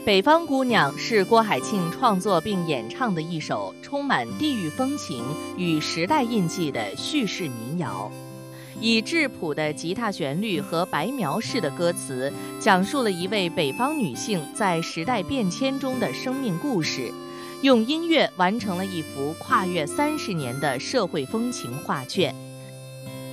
北方姑娘是郭海庆创作并演唱的一首充满地域风情与时代印记的叙事民谣，以质朴的吉他旋律和白描式的歌词，讲述了一位北方女性在时代变迁中的生命故事，用音乐完成了一幅跨越30年的社会风情画卷。